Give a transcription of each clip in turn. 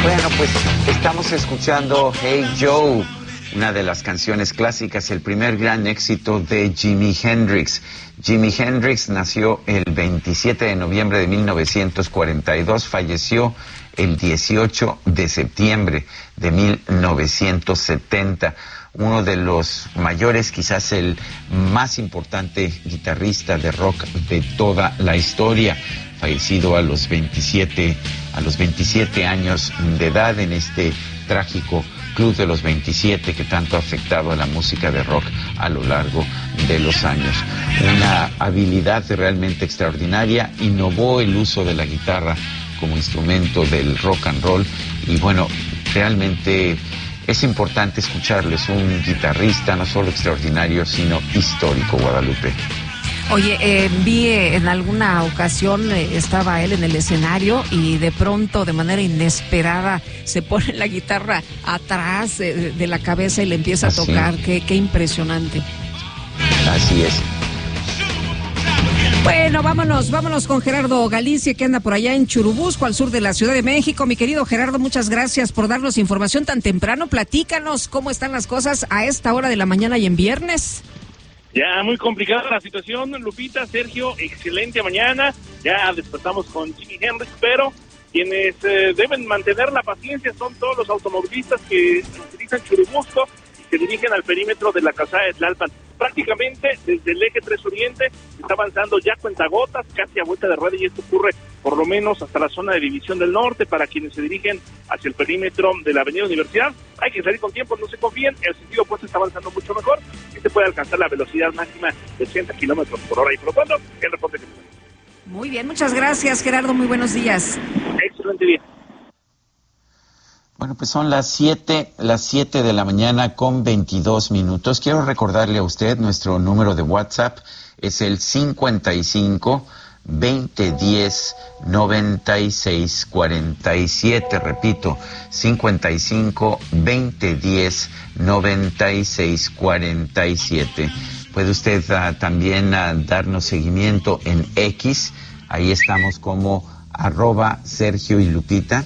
Bueno, pues estamos escuchando Hey Joe, una de las canciones clásicas, el primer gran éxito de Jimi Hendrix. Jimi Hendrix nació el 27 de noviembre de 1942, falleció el 18 de septiembre de 1970. Uno de los mayores, quizás el más importante guitarrista de rock de toda la historia, fallecido a los 27 años de edad en este trágico Club de los 27 que tanto ha afectado a la música de rock a lo largo de los años. Una habilidad realmente extraordinaria, innovó el uso de la guitarra como instrumento del rock and roll y bueno, realmente es importante escucharles, un guitarrista no solo extraordinario, sino histórico, Guadalupe. Oye, vi en alguna ocasión estaba él en el escenario y de pronto, de manera inesperada, se pone la guitarra atrás de la cabeza y le empieza a tocar. Qué impresionante. Así es. Bueno, vámonos con Gerardo Galicia, que anda por allá en Churubusco, al sur de la Ciudad de México. Mi querido Gerardo, muchas gracias por darnos información tan temprano. Platícanos cómo están las cosas a esta hora de la mañana y en viernes. Ya muy complicada la situación, Lupita, Sergio, excelente mañana, ya despertamos con Jimi Hendrix, pero quienes deben mantener la paciencia son todos los automovilistas que utilizan Churubusco y se dirigen al perímetro de la calzada de Tlalpan. Prácticamente desde el eje 3 Oriente está avanzando ya cuentagotas, casi a vuelta de rueda, y esto ocurre por lo menos hasta la zona de División del Norte. Para quienes se dirigen hacia el perímetro de la Avenida Universidad, hay que salir con tiempo, no se confíen, el sentido opuesto está avanzando mucho mejor y se puede alcanzar la velocidad máxima de 80 kilómetros por hora. Y por lo tanto, el reporte que tenemos. Muy bien, muchas gracias, Gerardo, muy buenos días. Excelente día. Bueno, pues son las 7 de la mañana con 22 minutos. Quiero recordarle a usted nuestro número de WhatsApp es el 55 2010 96 47. Repito, 55 2010 96 47. Puede usted también darnos seguimiento en X. Ahí estamos como @Sergio y Lupita,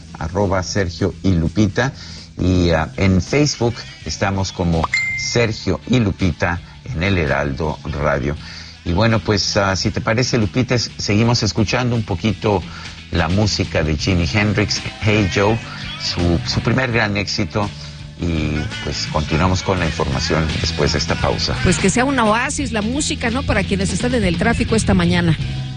y en Facebook estamos como Sergio y Lupita en el Heraldo Radio. Y bueno, pues si te parece, Lupita, seguimos escuchando un poquito la música de Jimi Hendrix, Hey Joe, su primer gran éxito, y pues continuamos con la información después de esta pausa. Pues que sea una oasis la música, ¿no? Para quienes están en el tráfico esta mañana.